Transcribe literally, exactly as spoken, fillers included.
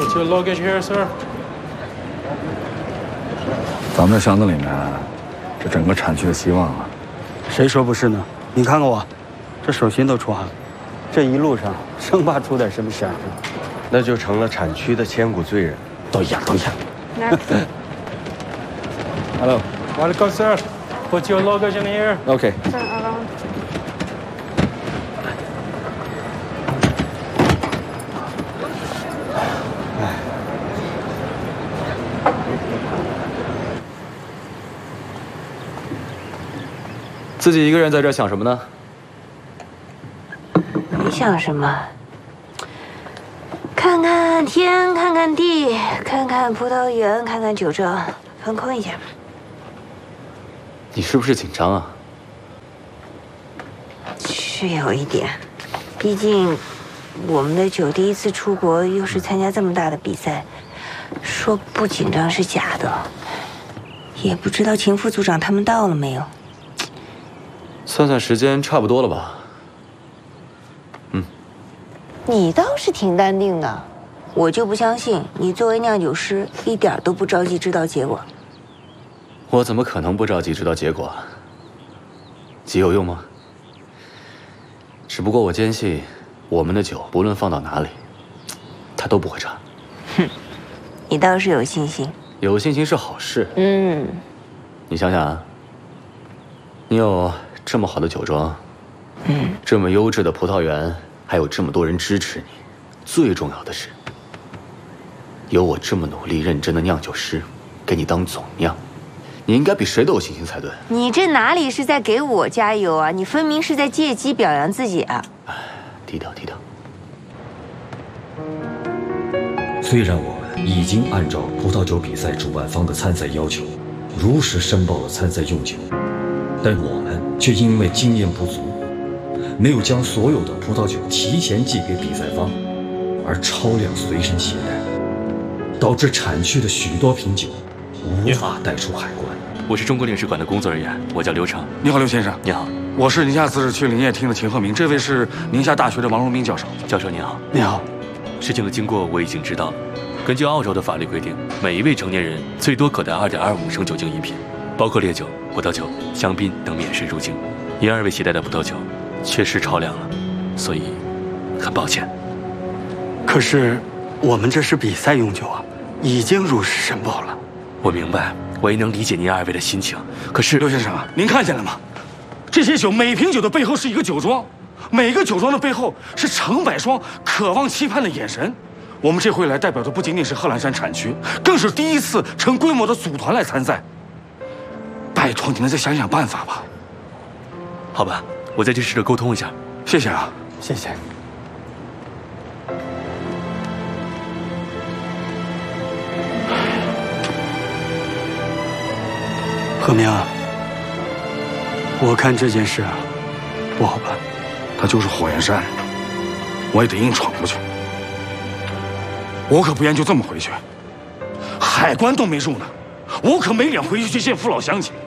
What's your luggage here, sir? 咱们这箱子里面，这整个产区的希望啊！ 谁说不是呢？你看看我，这手心都出汗了，这一路上生怕出点什么事儿。 那就成了产区的千古罪人。 都一样，都一样。 Hello. Welcome, sir. Put your luggage in here. OK. Turn around. 自己一个人在这想什么呢？ 你想什么？看看天，看看地，看看葡萄园，看看酒庄，放空一下。 你是不是紧张啊？ 是有一点，毕竟我们的酒第一次出国，又是参加这么大的比赛，说不紧张是假的。也不知道秦副组长他们到了没有。 算算时间，差不多了吧？嗯。 你倒是挺淡定的，我就不相信你作为酿酒师一点都不着急知道结果。 我怎么可能不着急知道结果啊？急有用吗？只不过我坚信，我们的酒不论放到哪里，它都不会差。 哼，你倒是有信心。 有信心是好事。 嗯。 你想想啊，你有这么好的酒庄， 嗯， 这么优质的葡萄园，还有这么多人支持你，最重要的是，有我这么努力认真的酿酒师给你当总酿，你应该比谁都有信心才对。 你这哪里是在给我加油啊？你分明是在借机表扬自己啊！ 哎，低调低调。 虽然我们已经按照葡萄酒比赛主办方的参赛要求，如实申报了参赛用酒，但我们却因为经验不足，没有将所有的葡萄酒提前寄给比赛方，而超量随身携带，导致产区的许多瓶酒无法带出海关。 我是中国领事馆的工作人员，我叫刘成。 你好，刘先生。 你好， 我是宁夏自治区林业厅的秦鹤鸣，这位是宁夏大学的王荣斌教授。 教授您好。 你好。 事情的经过我已经知道了。根据澳洲的法律规定，每一位成年人最多可带二点二五升酒精饮品，包括烈酒、葡萄酒、香槟等免税入境。您二位携带的葡萄酒确实超量了，所以很抱歉。 可是我们这是比赛用酒啊，已经如实申报了。 我明白，我也能理解您二位的心情。可是刘先生啊，您看见了吗？这些酒每瓶酒的背后是一个酒庄，每个酒庄的背后是成百双渴望期盼的眼神。我们这回来代表的不仅仅是贺兰山产区，更是第一次成规模的组团来参赛。拜托，你们再想想办法吧。 好吧，我再去试着沟通一下。 谢谢啊， 谢谢。鹤鸣啊，我看这件事啊不好办。 它就是火焰山，我也得硬闯过去。我可不愿就这么回去，海关都没入呢，我可没脸回去去见父老乡亲。